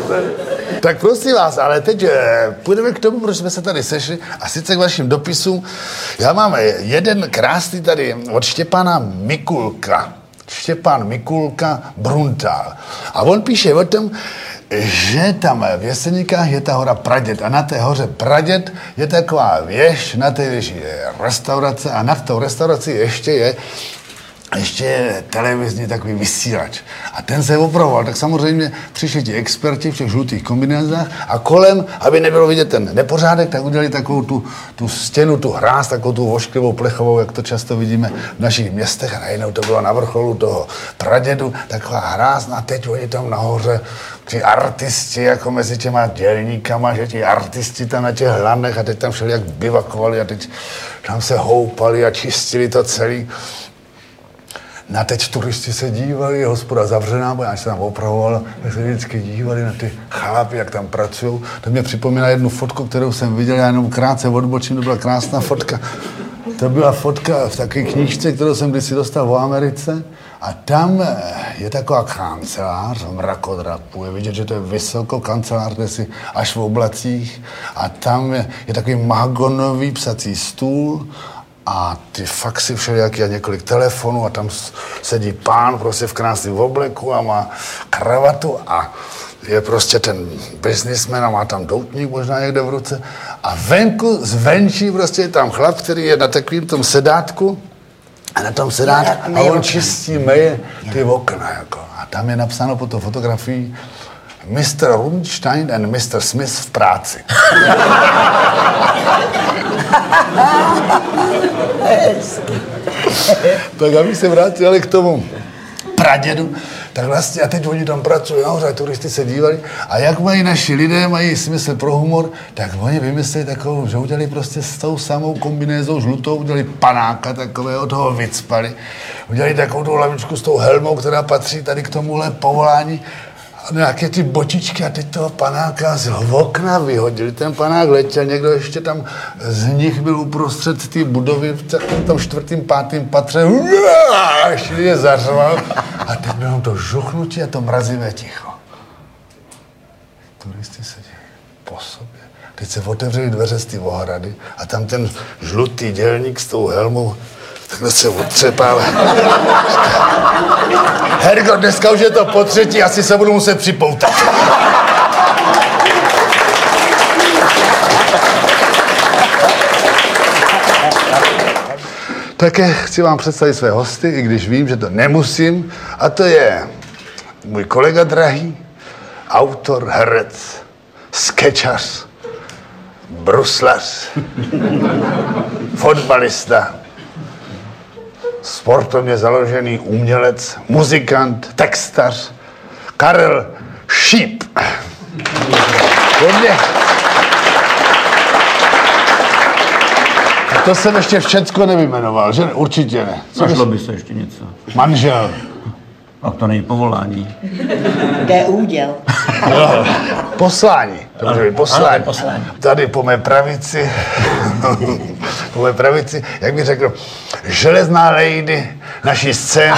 Tak prosím vás, ale teď půjdeme k tomu, proč jsme se tady sešli, a sice k vašim dopisům. Já mám jeden krásný tady od Štěpána Mikulka. Štěpán Mikulka Bruntál. A on píše o tom, že tam v Jeseníkách je ta hora Praděd a na té hoře Praděd je taková věž, na té věži je restaurace a nad tou restaurací ještě je televizní takový vysílač. A ten se opravoval, tak samozřejmě přišli ti experti v těch žlutých kombinézách a kolem, aby nebylo vidět ten nepořádek, tak udělali takovou tu stěnu, tu hráz, takovou tu vošklivou plechovou, jak to často vidíme v našich městech. A najednou to bylo na vrcholu toho Pradědu, taková hráz, a teď oni tam nahoře, ti artisti, jako mezi těma dělníkama, že ti artisti tam na těch hlanech a teď tam všelijak bivakovali a teď tam se houpali a čistili to celý. Na teď turisti se dívali, hospoda zavřená, já se tam opravoval, tak se vždycky dívali na ty chlapy, jak tam pracují. To mě připomíná jednu fotku, kterou jsem viděl, já jenom krátce odbočím, to byla krásná fotka. To byla fotka v takové knížce, kterou jsem kdysi dostal v Americe. A tam je taková kancelář v mrakodrapu. Je vidět, že to je vysoko kancelář, kde si až v oblacích. A tam je takový mahagonový psací stůl. A ty faxy všelijaký a několik telefonů a tam sedí pán prostě v krásném obleku a má kravatu a je prostě ten biznismen a má tam doutník možná někde v ruce a venku, zvenčí prostě je tam chlap, který je na takovým tom sedátku a na tom sedátku a on čistí, meje ty okna jako. A tam je napsáno pod tou fotografií Mr. Rundstein and Mr. Smith v práci. Tak aby se vrátili k tomu Pradědu, tak vlastně a teď oni tam pracují nahoře, turisti se dívali a jak mají naši lidé, mají smysl pro humor, tak oni vymysleli takovou, že udělali prostě s tou samou kombinézou žlutou, udělali panáka takového, toho vycpali, udělali takovou tu lavičku s tou helmou, která patří tady k tomuhle povolání, nějaké ty botičky a teď toho panáka z okna vyhodili. Ten panák letěl, někdo ještě tam z nich byl uprostřed té budovy v tom 4., 5. patře. Šli je zařval a teď bylo to žuchnutí a to mrazivé ticho. Turisti seděli po sobě. Teď se otevřely dveře z té ohrady a tam ten žlutý dělník s tou helmou takhle se odtřepal. Hergo, dneska už je to po třetí, asi se budu muset připoutat. Také chci vám představit své hosty, i když vím, že to nemusím. A to je můj kolega drahý, autor, herec, skečař, bruslař, fotbalista, sportovně založený umělec, muzikant, textař, Karel Šíp. A to jsem ještě všecko nevyjmenoval, že? Určitě ne. Našlo by se ještě něco. Manžel. A to není povolání. To je úděl. Jo, poslání. To může být poslání. Tady po mé pravici, jak bych řekl, železná lady naší scény.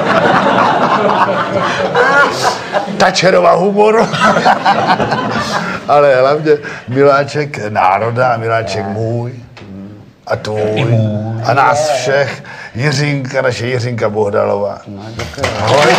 Tačerova humoru. Ale hlavně miláček národa, miláček můj a tvůj a nás všech. Jiřinka, naše Jiřinka Bohdalová. Ahoj.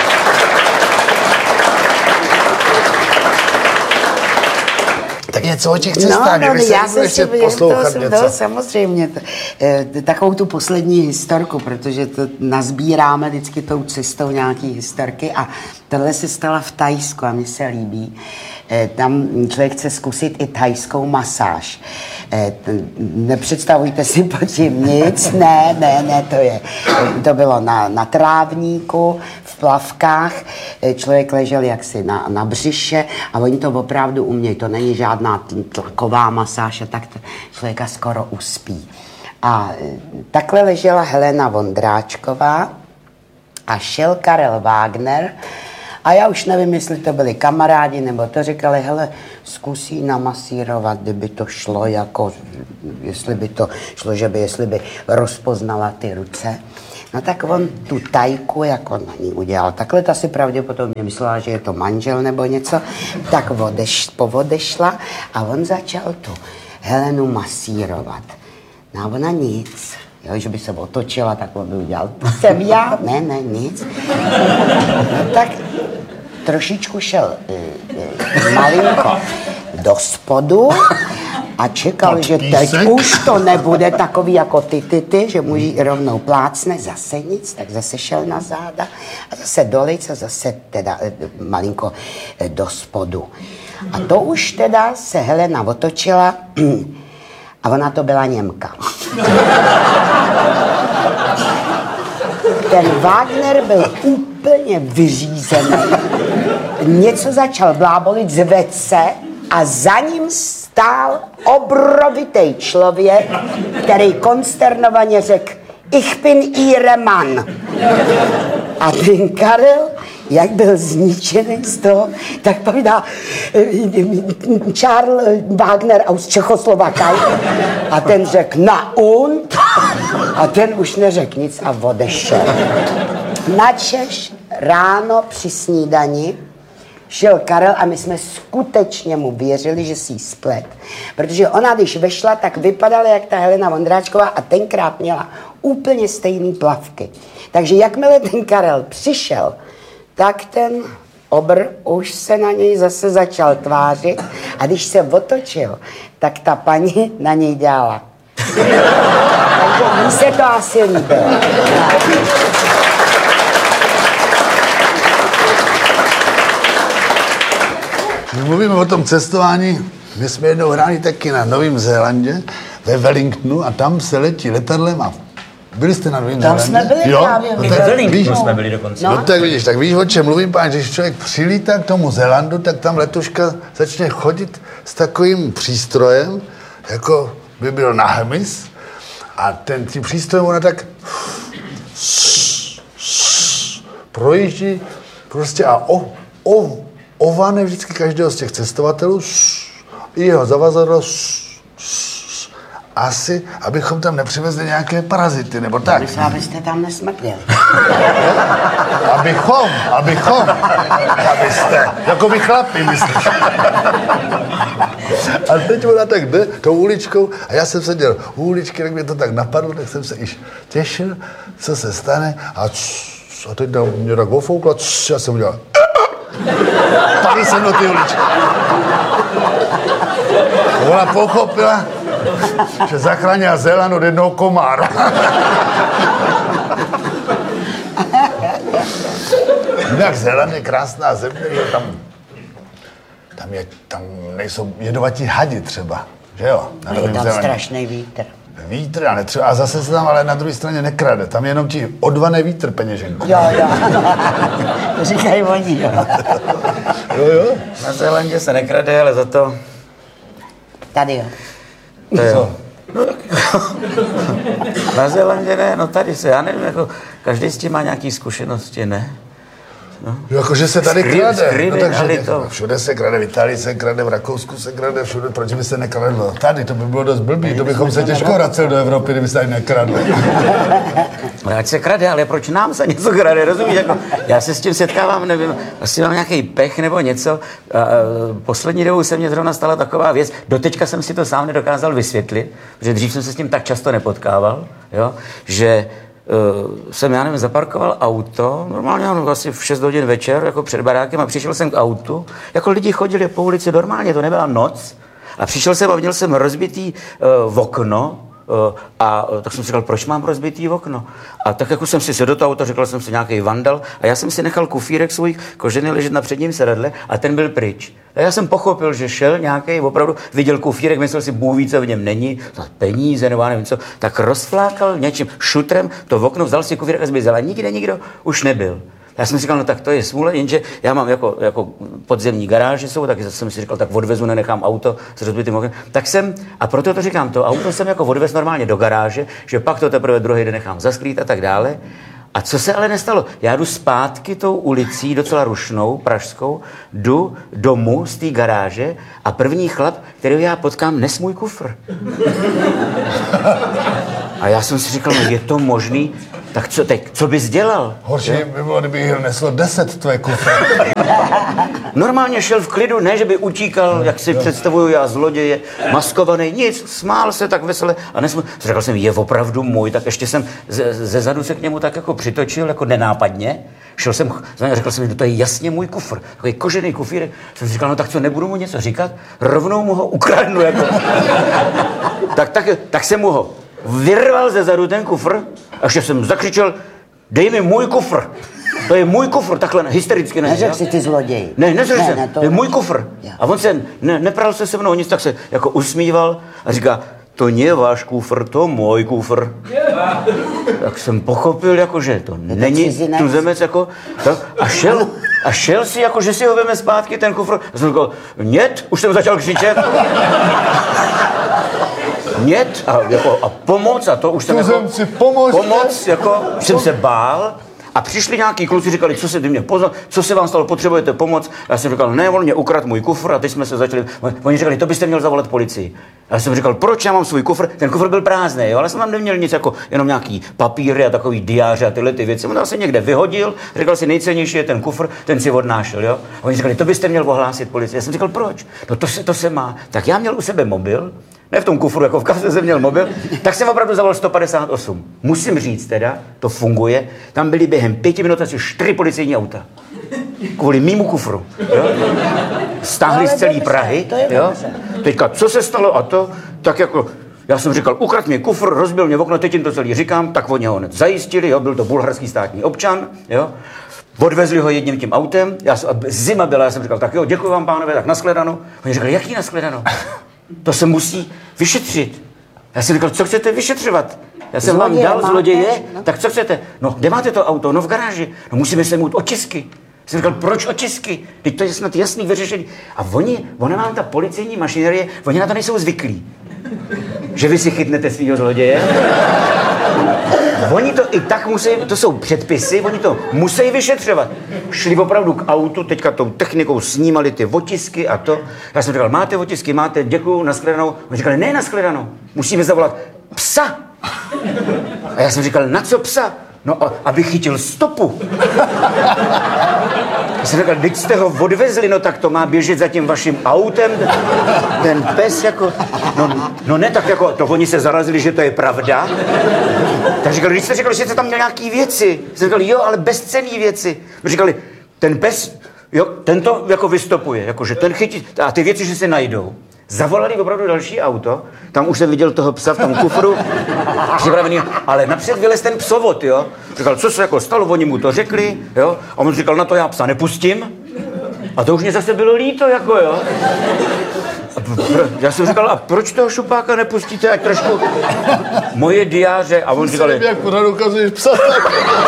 Tak něco o těch cestách, já jsem si poslouchat něco. Samozřejmě, takovou tu poslední historku, protože to nazbíráme vždycky tou cestou nějaký historky a tohle se stala v Thajsku a mi se líbí. Tam člověk chce zkusit i thajskou masáž. Nepředstavujte si pod tím nic, ne, to bylo na trávníku, v plavkách, člověk ležel jaksi na břiše a oni to opravdu umějí, to není žádná tlaková masáž a tak to člověka skoro uspí. A takhle ležela Helena Vondráčková a šel Karel Wagner. A já už nevím, jestli to byli kamarádi, nebo to říkali, hele, zkusí namasírovat, kdyby to šlo, jako, jestli by to šlo, jestli by rozpoznala ty ruce. No tak on tu tajku jako na ní udělal. Takhle ta si pravděpodobně myslela, že je to manžel nebo něco. Tak povodešla a on začal tu Helenu masírovat. No a ona nic. Jo, že by se otočila, tak on by udělal. To jsem já? Ne, nic. No tak trošičku šel malinko do spodu a čekal, že teď už to nebude takový jako ty, že mu ji rovnou plácne, zase nic, tak zase šel na záda a zase dolic a zase teda malinko do spodu. A to už teda se Helena otočila a ona to byla Němka. Ten Wagner byl úplně vyřízený. Něco začal blábolit, zvedl se a za ním stál obrovitý člověk, který konsternovaně řekl Ich bin ihre Mann. A ten Karel, jak byl zničený z toho, tak povídá Charles Wagner aus Čechoslovakai. A ten řekl na und. A ten už neřekl nic a odešel. Načež ráno při snídani šel Karel a my jsme skutečně mu věřili, že si jí splet. Protože ona, když vešla, tak vypadala jak ta Helena Vondráčková a tenkrát měla úplně stejný plavky. Takže jakmile ten Karel přišel, tak ten obr už se na něj zase začal tvářit a když se otočil, tak ta paní na něj dělala. Takže jí se to asi líbilo. Když mluvíme o tom cestování, my jsme jednou hráli taky na Novém Zélandě, ve Wellingtonu a tam se letí letadlem a byli jste na Novém Zélandě? Tam jsme byli právě. My ve Wellingtonu jsme byli dokonce. No tak vidíš, tak víš, o čem mluvím, pán, když člověk přilítá k tomu Zélandu, tak tam letuška začne chodit s takovým přístrojem, jako by byl na hmyz a tím přístrojem ona tak projíždí prostě a ovane vždycky každého z těch cestovatelů i jeho zavazadlo asi, abychom tam nepřivezli nějaké parazity, nebo tak. Myslím, abyste tam nesmrděli. Abyste, jako vy chlapi, myslíš. A teď ona tak jde tou uličkou a já jsem seděl u uličky, jak mě to tak napadlo, tak jsem se již těšil, co se stane a teď mě tak ofoukla, já jsem udělal tady jsem do ty uličky. Ona pochopila, že zachránila Zéland od jednoho komára. Jinak Zéland je krásná země, tam nejsou jedovatí hadi třeba, že jo? Je tam strašný vítr. Vítr a netřeba, a zase se tam ale na druhé straně nekrade, tam jenom ti odvané vítr peněženku. Jo. To říkají oni, jo. Jo. Na Zélandě se nekrade, ale za to... Tady jo. To jo. Na Zélandě ne, no tady se, já nevím, jako každý s tím má nějaký zkušenosti, ne? No. Jako, že se tady krade. No, takže to. Všude se krade, v Itálii se krade, v Rakousku se krade, všude, proč by se nekradlo? Tady, to by bylo dost blbý, to bychom se těžko vraceli do Evropy, kdyby se tady nekradlo. Ať se krade, ale proč nám se něco krade, rozumíš? Jako, já se s tím setkávám, nevím, asi mám nějaký pech nebo něco. Poslední dobou se mně zrovna stala taková věc, doteďka jsem si to sám nedokázal vysvětlit, protože dřív jsem se s tím tak často nepotkával, jo, že jsem, já nevím, zaparkoval auto, normálně asi v 6 hodin večer, jako před barákem a přišel jsem k autu, jako lidi chodili po ulici normálně, to nebyla noc a přišel jsem a měl jsem rozbitý okno a tak jsem si říkal, proč mám rozbitý okno? A tak jako jsem si sedl do toho auta, řekl jsem si nějaký vandal a já jsem si nechal kufírek svůj kožený ležet na předním sedadle a ten byl pryč. A já jsem pochopil, že šel nějaký, opravdu viděl kufírek, myslel si, Bůh ví, co v něm není, peníze nebo nevím co, tak rozflákal něčím šutrem to v okno, vzal si kufírek a zmizel a nikde nikdo už nebyl. Já jsem si říkal, no tak to je smůle, jenže já mám jako podzemní garáže jsou, tak jsem si říkal, tak odvezu, nenechám auto s rozbitým oknem. Tak jsem, a proto to říkám, to auto jsem jako odvez normálně do garáže, že pak to teprve druhý den nechám zaskrýt a tak dále. A co se ale nestalo? Já jdu zpátky tou ulicí, docela rušnou, pražskou, jdu domů z té garáže a první chlap, kterého já potkám, nes můj kufr. A já jsem si říkal, no je to možný? Tak co teď, co bys dělal? Horší by bylo, kdyby neslo 10 tvé kufry. Normálně šel v klidu, ne, že by utíkal, jak si představuju já, zloděje, maskovaný, nic, smál se tak vesele a řekl jsem, je opravdu můj, tak ještě jsem ze zadu se k němu tak jako přitočil, jako nenápadně, šel jsem, řekl jsem, že to je jasně můj kufr, takový kožený kufír, jsem říkal, no tak co, nebudu mu něco říkat, rovnou mu ho ukradnu, jako. tak jsem mu ho vyrval ze zadu ten kufr a ještě jsem zakřičel, dej mi můj kufr. To je můj kufr, takhle hystericky. Neřekl si ty zloděj. Ne, neřekl jsem, to je můj kufr. A on se, nepral se mnou nic, tak se jako usmíval a říká, to nie váš kufr, to můj kufr. Tak jsem pochopil, jako, že to není tuzemec, jako, tak, a šel si, jako, že si ho veme zpátky, ten kufr. A jsem říkal, nět, už jsem začal křičet. Nět, a pomoc, a to už jsem jako, pomoc, jako, jsem se bál. A přišli nějaký kluci, říkali, co se vám stalo, potřebujete pomoc? A já jsem říkal, ne, on mě ukradl můj kufr a teď jsme se začali, oni říkali, to byste měl zavolat policii. A já jsem říkal, proč já mám svůj kufr? Ten kufr byl prázdný, jo, ale jsem tam neměl nic, jako jenom nějaký papíry a takový diáře a tyhle ty věci. On se někde vyhodil, říkal si, nejcennější je ten kufr, ten si odnášel, jo. A oni říkali, to byste měl ohlásit policii. Já jsem říkal, proč? No to se má. Tak já měl u sebe mobil, ne v tom kufru, jako v kapse jsem měl mobil, tak jsem opravdu zavolal 158. Musím říct teda, to funguje, tam byly během 5 minut asi 4 policejní auta. Kvůli mýmu kufru. Jo? Stáhli z celé Prahy. Jo? Teďka, co se stalo a to, tak jako, já jsem říkal, ukradl mě kufr, rozbil mě v okno, teď jim to celý říkám, tak oni ho hned zajistili, jo? Byl to bulharský státní občan, jo? Odvezli ho jedním tím autem, zima byla, já jsem říkal, tak jo, děkuji vám, pánové, tak nashledanou. Oni říkali, jaký nashledanou? To se musí vyšetřit. Já jsem říkal, co chcete vyšetřovat? Já jsem vám dal zloděje, tak co chcete? No, kde máte to auto? No, v garáži. No, musíme se mít otisky. Já jsem říkal, proč otisky? Teď to je snad jasný vyřešení. A ona vám ta policejní mašinerie, oni na to nejsou zvyklí. Že vy si chytnete svýho zloděje. Oni to i tak musí, to jsou předpisy, oni to musí vyšetřovat. Šli opravdu k autu, teďka tou technikou snímali ty otisky a to. Já jsem říkal, máte otisky, máte, děkuju, nashledanou. Oni říkali, ne nashledanou, musíme zavolat psa. A já jsem říkal, na co psa? No, aby chytil stopu. Já jsem říkal, když jste ho odvezli, no tak to má běžet za tím vaším autem, ten pes jako, no ne tak jako, to oni se zarazili, že to je pravda. Tak říkali, když jste říkali, že jste tam měl nějaký věci. Jsem říkal, jo, ale bezcenný věci. Říkali, ten pes, jo, ten to jako vystopuje, jakože ten chytí, a ty věci, že se najdou. Zavolali opravdu další auto, tam už jsem viděl toho psa v tom kufru, připravený, ale napřed vylez ten psovod, jo. Říkal, co se jako stalo, oni mu to řekli, jo. A on říkal, na to já psa nepustím. A to už mě zase bylo líto, jako jo. Já jsem říkal, a proč toho šupáka nepustíte, ať trošku moje diáře, a on říkal, jak pořád ukazuješ psa, tak...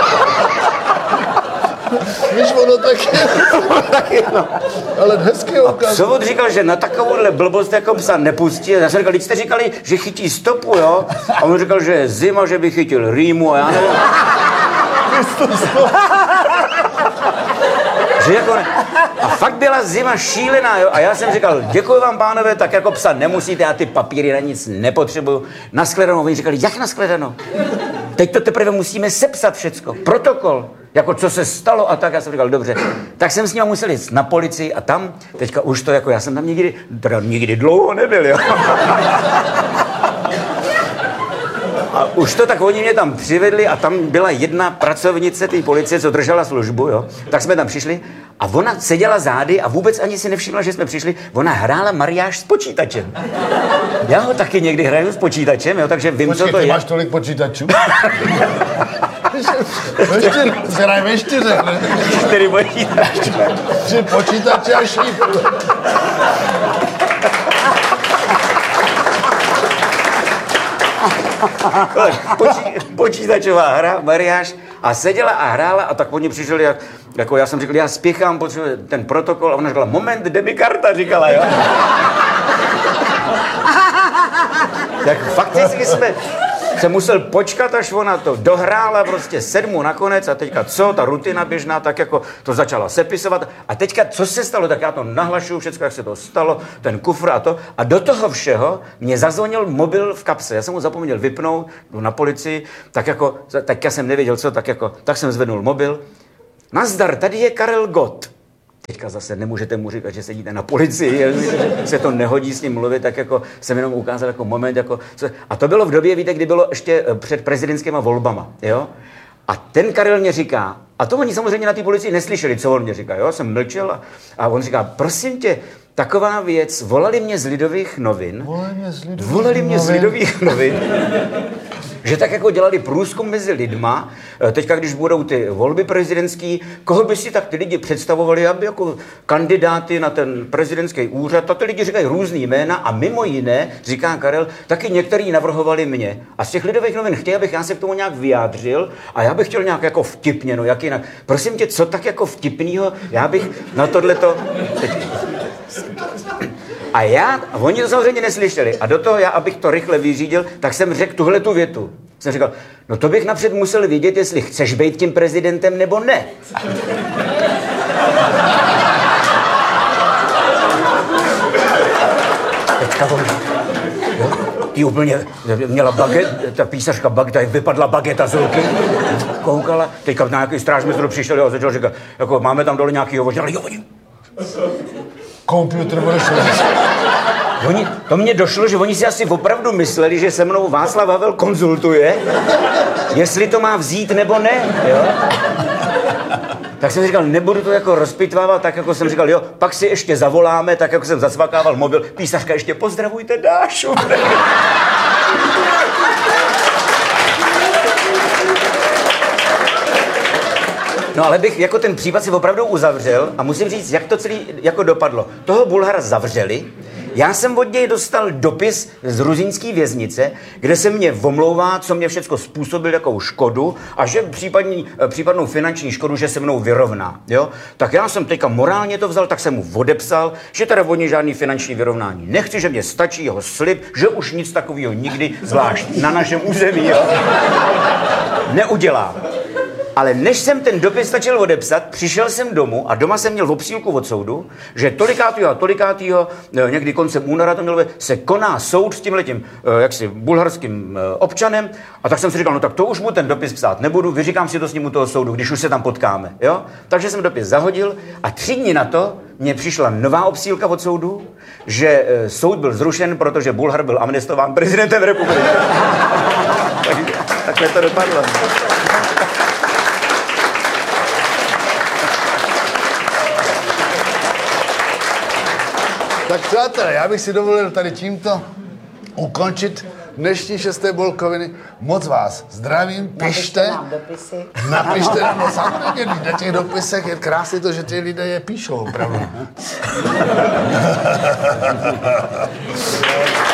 Víš, ono taky, no. Ale hezky ho ukazuje. Psovod říkal, že na takovouhle blbost jako psa nepustí. Já jsem říkal, když jste říkali, že chytí stopu, jo? A on říkal, že je zima, že by chytil rýmu a já nevím. Že jako ne. A fakt byla zima šílená, jo? A já jsem říkal, děkuji vám, pánové, tak jako psa nemusíte, já ty papíry na nic nepotřebuju. Nashledanou. Oni říkali, jak nashledanou? Teď to teprve musíme sepsat všecko. Protokol. Jako co se stalo a tak, já jsem říkal, dobře. Tak jsem s ním musel jít na policii a tam, teďka už to jako, já jsem tam nikdy dlouho nebyl, jo. A už to tak oni mě tam přivedli a tam byla jedna pracovnice té policie, co držela službu, jo. Tak jsme tam přišli a ona seděla zády a vůbec ani si nevšimla, že jsme přišli. Ona hrála mariáž s počítačem. Já ho taky někdy hraju s počítačem, jo, takže vím, co to je. Máš tolik počítačů? Hrajeme 4, ne? 4 počítače. 3 počítače a šíp. Počítačová hra, mariáž, a seděla a hrála a tak oni přišli, jako já jsem řekl, já spěchám, potřebuji ten protokol a ona říkala, moment, jde mi karta, říkala, jo. Tak fakticky jsme jsem musel počkat, až ona to dohrála prostě 7 nakonec a teďka co, ta rutina běžná, tak jako to začala sepisovat a teďka co se stalo, tak já to nahlašuju, všechno, jak se to stalo, ten kufr a to a do toho všeho mě zazvonil mobil v kapse, já jsem ho zapomněl vypnout, jdu na policii, tak já jsem nevěděl co, tak jsem zvednul mobil, nazdar, tady je Karel Gott. Teďka zase nemůžete mu říkat, že sedíte na policii, že se to nehodí s ním mluvit, tak jako jsem jenom ukázal jako moment. A to bylo v době, víte, kdy bylo ještě před prezidentskýma volbama, jo? A ten Karel mě říká, a to oni samozřejmě na té policii neslyšeli, co on mě říká, jo? Jsem mlčel a on říká, prosím tě, taková věc, volali mě z Lidových novin, že tak jako dělali průzkum mezi lidma, teďka když budou ty volby prezidentský, koho by si tak ty lidi představovali, aby jako kandidáty na ten prezidentský úřad, a ty lidi říkají různý jména a mimo jiné, říká Karel, taky některý navrhovali mě. A z těch Lidových novin chtějí, abych já se k tomu nějak vyjádřil a já bych chtěl nějak jako vtipně, no jak jinak. Prosím tě, co tak jako vtipnýho, já bych na tohleto... A oni to samozřejmě neslyšeli. A do toho já, abych to rychle vyřídil, tak jsem řekl tuhletu větu. Jsem říkal, no to bych napřed musel vědět, jestli chceš být tím prezidentem nebo ne. Teďka on, ty úplně měla baget, ta písařka bageta, vypadla bageta z ruky, koukala, teďka na nějaký strážmistr přišel a začal říkat, jako máme tam dole nějaký hovoř, ale jo, oni... Komputer odešel. To mně došlo, že oni si asi opravdu mysleli, že se mnou Václav Havel konzultuje, jestli to má vzít nebo ne, jo? Tak jsem říkal, nebudu to jako rozpitvávat, tak jako jsem říkal, jo, pak si ještě zavoláme, tak jako jsem zacvakával mobil, písařka ještě pozdravujte Dášu. No ale bych jako ten případ si opravdu uzavřel a musím říct, jak to celý jako dopadlo. Toho Bulhara zavřeli, já jsem od něj dostal dopis z gruzínské věznice, kde se mě omlouvá, co mě všecko způsobil, jakou škodu a že případnou finanční škodu, že se mnou vyrovná. Jo? Tak já jsem teďka morálně to vzal, tak jsem mu odepsal, že teda od něj žádný finanční vyrovnání nechci, že mě stačí jeho slib, že už nic takového nikdy, zvlášť na našem území, jo? Neudělá. Ale než jsem ten dopis stačil odepsat, přišel jsem domů a doma jsem měl obsílku od soudu, že tolikátýho, někdy koncem února to mělo, se koná soud s tímhletím jaksi bulharským občanem a tak jsem si říkal, no tak to už mu ten dopis psát nebudu, vyříkám si to s ním u toho soudu, když už se tam potkáme, jo? Takže jsem dopis zahodil a 3 dny na to mně přišla nová obsílka od soudu, že soud byl zrušen, protože Bulhar byl amnestován prezidentem republiky. Takhle to dopadlo. Tak přátelé, já bych si dovolil tady tímto ukončit dnešní 6. Bolkoviny. Moc vás zdravím, pište. Napište nám no, samozřejmě, na těch dopisech je krásně to, že ty lidé je píšou, opravdu.